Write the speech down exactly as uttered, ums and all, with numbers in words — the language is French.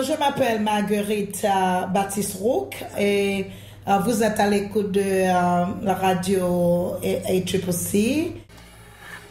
Alors, je m'appelle Marguerite euh, Baptiste-Roux et euh, vous êtes à l'écoute de euh, la radio A C C C